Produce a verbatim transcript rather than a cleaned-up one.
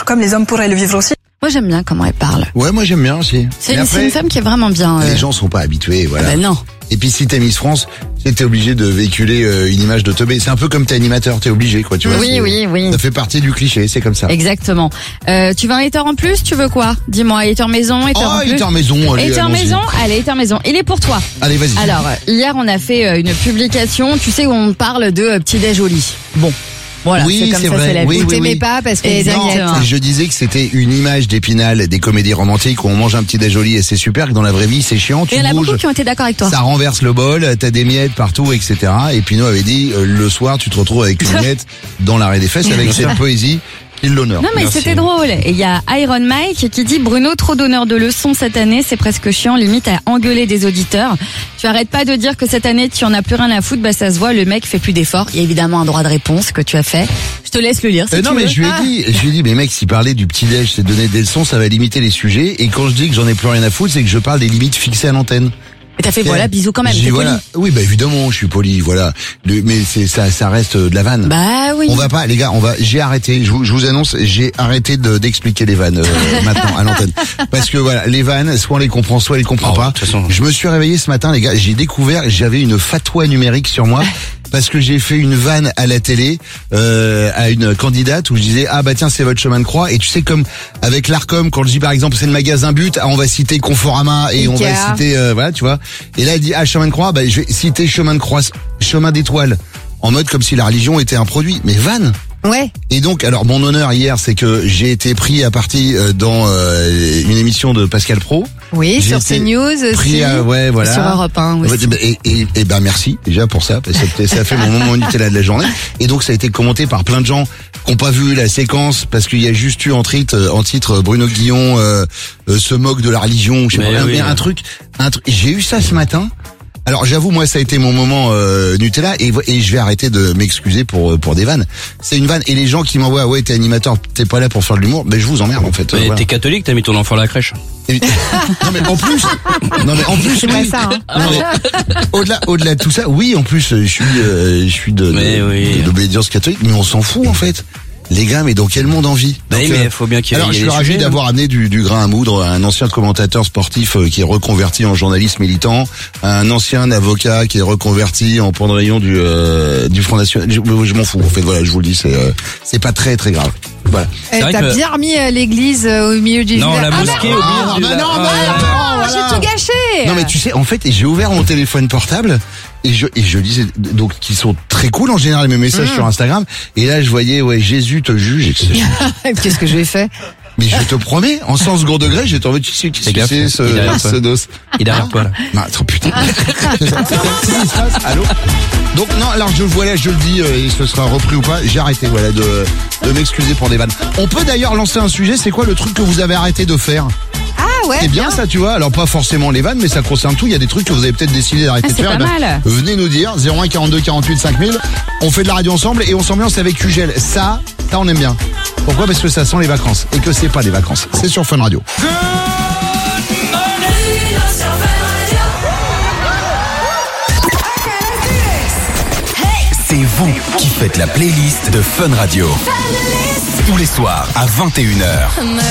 comme les hommes pourraient le vivre aussi. Moi j'aime bien comment elle parle. Ouais, moi j'aime bien aussi. C'est Mais une, après, c'est une femme qui est vraiment bien. euh. les gens sont pas habitués, voilà. Ah bah non. Et puis si t'es Miss France, t'es obligé de véhiculer euh, une image de teubé. C'est un peu comme t'es animateur, t'es obligé, quoi, tu vois. Oui, c'est- oui, oui. Ça fait partie du cliché, c'est comme ça. Exactement. Euh, tu veux un hater en plus? Tu veux quoi? Dis-moi, hater maison, hater en Oh, plus. hater maison, allez, Hater allons-y. maison, allez, hater maison. Il est pour toi. Allez, vas-y. Alors, euh, hier, on a fait euh, une publication, tu sais, où on parle de euh, petit-déj au lit. Bon. Voilà, Oui, c'est comme c'est ça, vrai. c'est la Oui, vie. oui, T'aimais oui. pas parce que Non, je disais que c'était une image d'Épinal des comédies romantiques où on mange un petit déj au lit et c'est super, que dans la vraie vie c'est chiant, tu Il y en a bouges, beaucoup qui ont été d'accord avec toi. ça renverse le bol, t'as des miettes partout, et cetera. Et Pinot avait dit, euh, le soir tu te retrouves avec une miette dans l'arrêt des fesses avec cette poésie qui l'honneur. Non mais Merci. c'était drôle. Et il y a Iron Mike qui dit Bruno, trop d'honneur de leçons cette année, c'est presque chiant, limite à engueuler des auditeurs. Tu arrêtes pas de dire que cette année tu en as plus rien à foutre, bah ça se voit, le mec fait plus d'efforts. Il y a évidemment un droit de réponse que tu as fait. Je te laisse le lire si Euh, tu non veux. mais je lui ai Ah. dit, je lui ai dit, mais mec, s'il parlait du petit déj, c'est donner des leçons, ça va limiter les sujets. Et quand je dis que j'en ai plus rien à foutre, c'est que je parle des limites fixées à l'antenne. Mais t'as fait voilà, bisous quand même, J'ai dit, t'es poli. voilà. Oui, bah évidemment, je suis poli, voilà. Le- mais c'est ça, ça reste de la vanne. Bah oui. On va pas, les gars, on va. J'ai arrêté. Je vous, je vous annonce, j'ai arrêté de d'expliquer les vannes euh, maintenant à l'antenne, parce que voilà, les vannes, soit on les comprend, soit on les comprend Oh, pas. de toute façon. Je me suis réveillé ce matin, les gars. J'ai découvert, j'avais une fatwa numérique sur moi. Parce que j'ai fait une vanne à la télé euh, à une candidate où je disais ah bah tiens c'est votre chemin de croix, et tu sais comme avec l'Arcom quand je dis par exemple c'est le magasin But, ah, on va citer Conforama et Ikea. on va citer euh, voilà tu vois, et là elle dit ah chemin de croix, bah je vais citer chemin de croix, chemin d'étoile, en mode comme si la religion était un produit, mais vanne. Ouais. Et donc, alors mon honneur hier, c'est que j'ai été pris à partie euh, dans euh, une émission de Pascal Pro. Oui, J'ai sur été CNews aussi. Pris à, ouais, voilà. Sur Europe un aussi. Et, et, et ben merci déjà pour ça, parce que ça a fait mon moment Nutella de la journée. Et donc ça a été commenté par plein de gens qui n'ont pas vu la séquence, parce qu'il y a juste eu en titre, en titre Bruno Guillon euh, euh, se moque de la religion, je sais Mais pas, oui. mais un truc, un truc. J'ai eu ça ce matin. Alors j'avoue, moi ça a été mon moment euh, Nutella, et, et je vais arrêter de m'excuser pour pour des vannes. C'est une vanne, et les gens qui m'envoient ouais t'es animateur, t'es pas là pour faire de l'humour, ben je vous emmerde en fait. Mais Euh, voilà. t'es catholique, t'as mis ton enfant à la crèche. Et- non mais en plus, non mais en plus, C'est pas oui. ça, hein. Non, mais au-delà, au-delà de tout ça, oui, en plus, je suis, euh, je suis de, Mais de- oui. de- d'obédience catholique, mais on s'en fout en fait. Les gars, mais dans quel monde on vit? Bah oui, Donc, mais euh, faut bien qu'il y ait alors, il y je ait suis des ravi sujets, hein. d'avoir amené du, du grain à moudre, un ancien commentateur sportif euh, qui est reconverti en journaliste militant, un ancien avocat qui est reconverti en point de rayon du, euh, du Front National. Je, je m'en fous, en fait, voilà, je vous le dis, c'est, euh, c'est pas très très grave. Voilà. Eh, vrai T'as que- bien remis euh, l'église euh, au milieu du Non, village. la Ah, mosquée au Ah, milieu bah du- non, Ah, bah ouais. non, j'ai voilà. tout gâché. Non mais tu sais, en fait, j'ai ouvert mon téléphone portable et je et je lisais donc qui sont très cool en général mes messages sur Instagram, et là je voyais ouais Jésus te juge, et que- Qu'est-ce que je lui ai fait? mais je te promets en sens second degré j'étais en mode tu sais qui Fais gaffe, c'est il est ce, derrière toi. ce dos. Il est derrière toi là. Non, attends, putain. Qu'est-ce qui se passe? Allô. Donc non, alors je voilà, je le dis, euh, et ce sera repris ou pas, j'ai arrêté voilà de de m'excuser pour des vannes. On peut d'ailleurs lancer un sujet, c'est quoi le truc que vous avez arrêté de faire? Ah ouais. C'est bien ça, tu vois. Alors pas forcément les vannes, mais ça concerne tout. Il y a des trucs que vous avez peut-être décidé d'arrêter Ah, de c'est faire. pas Eh ben, mal. venez nous dire zéro un quarante-deux quarante-huit cinq mille. On fait de la radio ensemble et on s'ambiance avec Ugel. Ça, ça on aime bien. Pourquoi? Parce que ça sent les vacances et que c'est pas des vacances. C'est sur Fun Radio. C'est vous qui faites la playlist de Fun Radio. Tous les soirs à vingt et une heures.